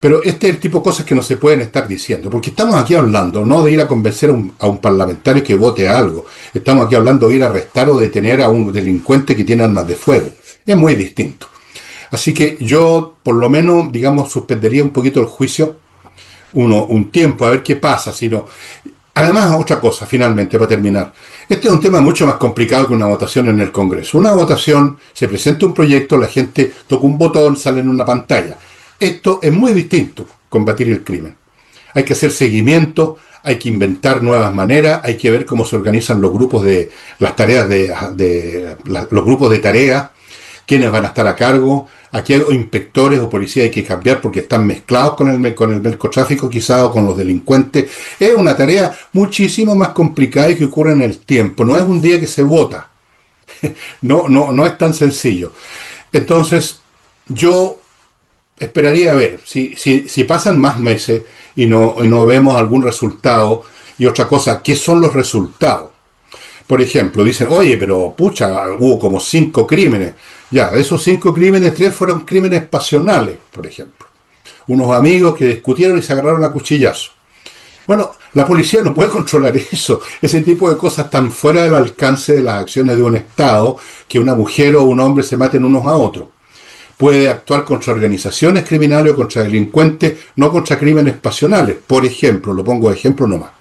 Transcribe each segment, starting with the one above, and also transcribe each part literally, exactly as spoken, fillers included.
Pero este es el tipo de cosas que no se pueden estar diciendo, porque estamos aquí hablando no de ir a convencer a un, a un parlamentario que vote algo, estamos aquí hablando de ir a arrestar o detener a un delincuente que tiene armas de fuego. Es muy distinto. Así que yo, por lo menos, digamos, suspendería un poquito el juicio, uno, un tiempo, a ver qué pasa, sino... Además, otra cosa, finalmente, para terminar. Este es un tema mucho más complicado que una votación en el Congreso. Una votación, se presenta un proyecto, la gente toca un botón, sale en una pantalla. Esto es muy distinto, combatir el crimen. Hay que hacer seguimiento, hay que inventar nuevas maneras, hay que ver cómo se organizan los grupos de, las tareas de, de la, los grupos de tareas, quiénes van a estar a cargo, a qué inspectores o policías hay que cambiar porque están mezclados con el, con el narcotráfico quizás o con los delincuentes. Es una tarea muchísimo más complicada y que ocurre en el tiempo. No es un día que se vota. No, no, no es tan sencillo. Entonces, yo esperaría a ver si, si, si pasan más meses y no, y no vemos algún resultado. Y otra cosa, ¿qué son los resultados? Por ejemplo, dicen, oye, pero pucha, hubo como cinco crímenes. Ya, de esos cinco crímenes, tres fueron crímenes pasionales, por ejemplo. Unos amigos que discutieron y se agarraron a cuchillazos. Bueno, la policía no puede controlar eso. Ese tipo de cosas están fuera del alcance de las acciones de un Estado, que una mujer o un hombre se maten unos a otros. Puede actuar contra organizaciones criminales o contra delincuentes, no contra crímenes pasionales. Por ejemplo, lo pongo de ejemplo nomás.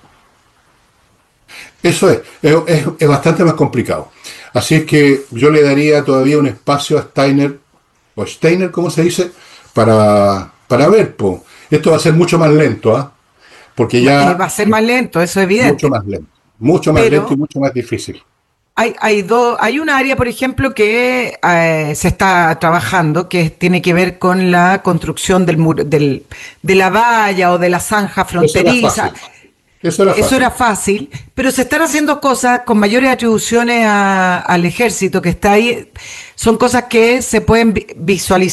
Eso es, es, es, es bastante más complicado. Así es que yo le daría todavía un espacio a Steiner, o Steiner, ¿cómo se dice? Para, para ver, po. Esto va a ser mucho más lento, ¿ah? ¿eh? Porque Eh, ya va a ser más lento, eso es mucho evidente. más lento, mucho más lento y Pero mucho más difícil. hay, hay, dos, hay un área, por ejemplo, que eh, se está trabajando, que tiene que ver con la construcción del muro, del, de la valla o de la zanja Eso era fronteriza. fácil, eso era Eso era fácil. fácil, pero se están haciendo cosas con mayores atribuciones a- al ejército que está ahí. Son cosas que se pueden vi- visualizar